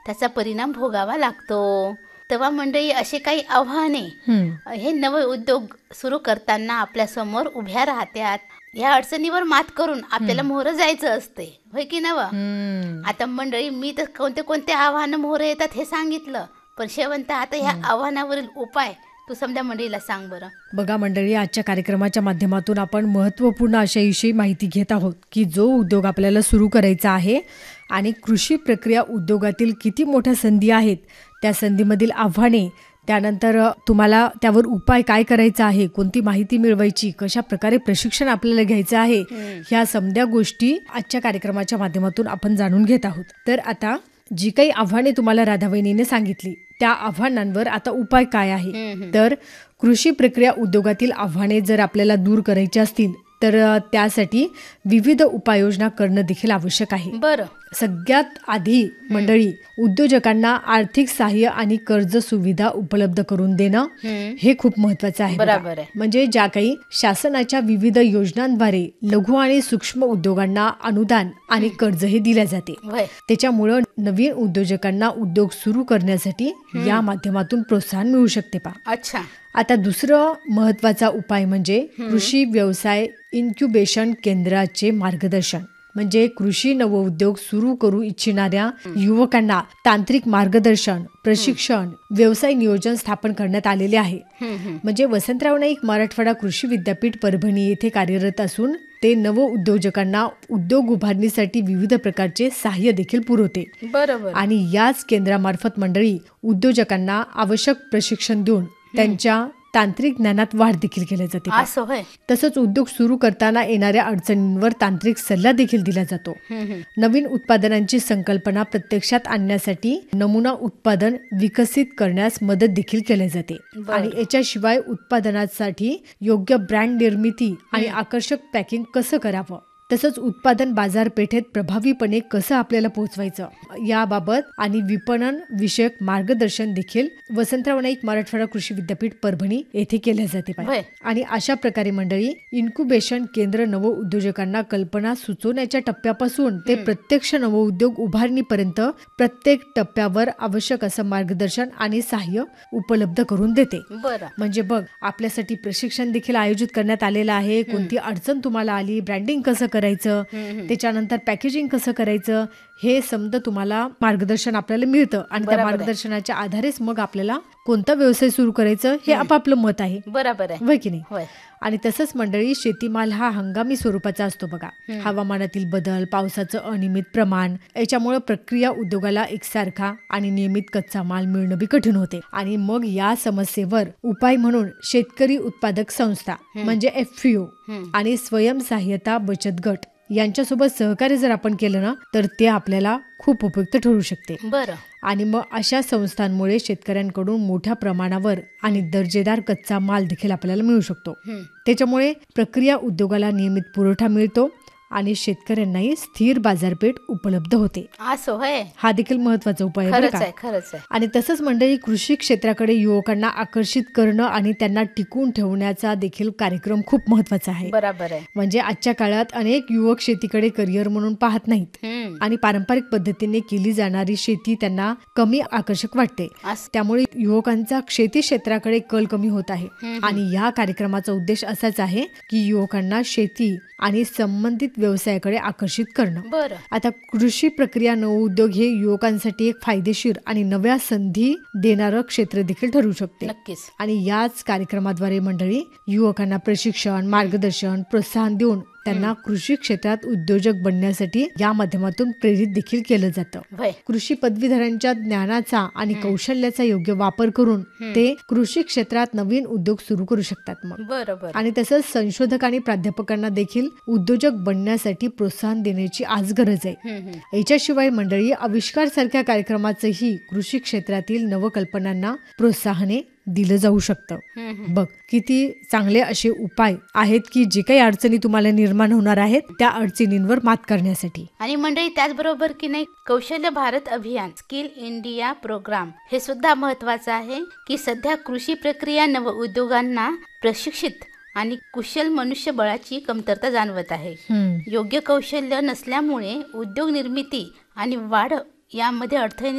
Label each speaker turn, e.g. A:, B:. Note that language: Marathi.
A: त्याचा परिणाम भोगावा लागतो. तेव्हा मंडळी असे काही आव्हाने हे नवे उद्योग सुरू करताना आपल्या समोर उभ्या राहतात. या अडचणीवर मात करून आपल्याला मोहरं जायचं असते, होय की नव? आता मंडळी मी तर कोणते कोणते आव्हानं मोहरं येतात हे सांगितलं, पण शेवंत आता ह्या आव्हानावरील उपाय तू समजा मंडळीला सांग बरं.
B: बघा मंडळी, आजच्या कार्यक्रमाच्या माध्यमातून आपण महत्त्वपूर्ण अशाविषयी माहिती घेत आहोत की जो उद्योग आपल्याला सुरू करायचा आहे आणि कृषी प्रक्रिया उद्योगातील किती मोठ्या संधी आहेत, त्या संधीमधील आव्हाने, त्यानंतर तुम्हाला त्यावर उपाय काय करायचा आहे, कोणती माहिती मिळवायची, कशा प्रकारे प्रशिक्षण आपल्याला घ्यायचं आहे, ह्या समध्या गोष्टी आजच्या कार्यक्रमाच्या माध्यमातून आपण जाणून घेत आहोत. तर आता जी काही आव्हाने तुम्हाला राधावहिनीने सांगितली त्या आव्हानांवर आता उपाय काय आहे, तर कृषी प्रक्रिया उद्योगातील आव्हाने जर आपल्याला दूर करायची असतील तर त्यासाठी विविध उपाययोजना करणं देखील आवश्यक आहे.
A: बरं,
B: सगळ्यात आधी मंडळी उद्योजकांना आर्थिक सहाय्य आणि कर्ज सुविधा उपलब्ध करून देणं हे खूप महत्वाचं आहे.
A: बरोबर आहे.
B: म्हणजे ज्या काही शासनाच्या विविध योजनांद्वारे लघु आणि सूक्ष्म उद्योगांना अनुदान आणि कर्ज हे दिले जाते. त्याच्यामुळं नवीन उद्योजकांना उद्योग सुरू करण्यासाठी या माध्यमातून प्रोत्साहन मिळू शकते.
A: अच्छा,
B: आता दुसरं महत्वाचा उपाय म्हणजे कृषी व्यवसाय इन्क्युबेशन केंद्राचे मार्गदर्शन. म्हणजे कृषी नवउद्योग सुरू करू इच्छिणाऱ्या युवकांना तांत्रिक मार्गदर्शन, प्रशिक्षण, व्यवसाय नियोजन स्थापन करण्यात आलेले आहे. म्हणजे वसंतराव नाईक मराठवाडा कृषी विद्यापीठ परभणी येथे कार्यरत असून ते नव उद्योजकांना उद्योग उभारणीसाठी विविध प्रकारचे सहाय्य देखील पुरवते.
A: बरोबर.
B: आणि याच केंद्रामार्फत मंडळी उद्योजकांना आवश्यक प्रशिक्षण देऊन त्यांच्या तांत्रिक ज्ञानात वाढ देखील केली जाते. तसंच उद्योग सुरू करताना येणाऱ्या अडचणींवर तांत्रिक सल्ला देखील दिला जातो. नवीन उत्पादनांची संकल्पना प्रत्यक्षात आणण्यासाठी नमुना उत्पादन विकसित करण्यास मदत देखील केली जाते. आणि याच्याशिवाय उत्पादनासाठी योग्य ब्रँड निर्मिती आणि आकर्षक पॅकिंग कसं करावं, तसंच उत्पादन बाजारपेठेत प्रभावीपणे कसं आपल्याला पोहोचवायचं याबाबत आणि विपणन विषयक मार्गदर्शन देखील वसंतराव नाईक मराठवाडा कृषी विद्यापीठ परभणी येथे केले जाते. आणि अशा प्रकारे मंडळी इन्क्युबेशन केंद्र नव उद्योजकांना कल्पना सुचवण्याच्या टप्प्यापासून ते प्रत्यक्ष नवउद्योग उभारणीपर्यंत प्रत्येक टप्प्यावर आवश्यक असं मार्गदर्शन आणि सहाय्य उपलब्ध करून देते. म्हणजे बघ, आपल्यासाठी प्रशिक्षण देखील आयोजित करण्यात आलेलं आहे. कोणती अडचण तुम्हाला आली, ब्रँडिंग कसं करायचं, त्याच्यानंतर पॅकेजिंग कसं करायचं, हे समजा तुम्हाला मार्गदर्शन आपल्याला मिळतं. आणि त्या मार्गदर्शनाच्या आधारेच मग आपल्याला कोणता व्यवसाय सुरू करायचं हे आपापलं मत आहे.
A: बरोबर आहे,
B: होय की नाही? आणि तसंच मंडळी शेतीमाल हा हंगामी स्वरूपाचा असतो. बघा, हवामानातील बदल, पावसाचं अनियमित प्रमाण याच्यामुळे प्रक्रिया उद्योगाला एकसारखा आणि नियमित कच्चा माल मिळणं बी कठीण होते. आणि मग या समस्येवर उपाय म्हणून शेतकरी उत्पादक संस्था म्हणजे FPO आणि स्वयंसहाय्यता बचत गट यांच्यासोबत सहकार्य जर आपण केलं ना तर ते आपल्याला खूप उपयुक्त ठरू शकते.
A: बरं.
B: आणि मग अशा संस्थांमुळे शेतकऱ्यांकडून मोठ्या प्रमाणावर आणि दर्जेदार कच्चा माल देखील आपल्याला मिळू शकतो. त्याच्यामुळे प्रक्रिया उद्योगाला नियमित पुरवठा मिळतो आणि शेतकऱ्यांनाही स्थिर बाजारपेठ उपलब्ध होते. हा देखील महत्वाचा उपाय आहे. आणि तसंच मंडळी कृषी क्षेत्राकडे युवकांना आकर्षित करणं आणि त्यांना टिकवून ठेवण्याचा देखील कार्यक्रम खूप महत्वाचा आहे.
A: बरोबर आहे.
B: म्हणजे आजच्या काळात अनेक युवक शेतीकडे करिअर म्हणून पाहत नाहीत आणि पारंपरिक पद्धतीने केली जाणारी शेती त्यांना कमी आकर्षक वाटते. त्यामुळे युवकांचा शेती क्षेत्राकडे कल कमी होत आहे. आणि या कार्यक्रमाचा उद्देश असाच आहे की युवकांना शेती आणि संबंधित व्यवसायाकडे आकर्षित करणं. आता कृषी प्रक्रिया नवउद्योग हे युवकांसाठी एक फायदेशीर आणि नव्या संधी देणारं क्षेत्र देखील ठरू शकते.
A: नक्कीच.
B: आणि याच कार्यक्रमाद्वारे मंडळी युवकांना प्रशिक्षण, मार्गदर्शन, प्रोत्साहन देऊन त्यांना कृषी क्षेत्रात उद्योजक बनण्यासाठी या माध्यमातून प्रेरित देखील केलं जातं. कृषी पदवीधरांच्या ज्ञानाचा आणि कौशल्याचा योग्य वापर करून ते कृषी क्षेत्रात नवीन उद्योग सुरू करू शकतात. मग
A: बरोबर.
B: आणि तसंच संशोधक आणि प्राध्यापकांना देखील उद्योजक बनण्यासाठी प्रोत्साहन देण्याची आज गरज आहे. याच्याशिवाय मंडळी आविष्कार सारख्या कार्यक्रमाचंही कृषी क्षेत्रातील नवकल्पनांना प्रोत्साहने दिलं जाऊ शकतं. बघ, किती चांगले असे उपाय आहेत की जे काही अडचणी तुम्हाला निर्माण होणार आहेत त्या अडचणींवर मात करण्यासाठी.
A: आणि मंडळी त्याचबरोबर की नाही, कौशल्य भारत अभियान, स्किल इंडिया प्रोग्राम हे सुद्धा महत्वाचं आहे की सध्या कृषी प्रक्रिया नव उद्योगांना प्रशिक्षित आणि कुशल मनुष्यबळाची कमतरता जाणवत आहे. योग्य कौशल्य नसल्यामुळे उद्योग निर्मिती आणि वाढ यामध्ये अडथळे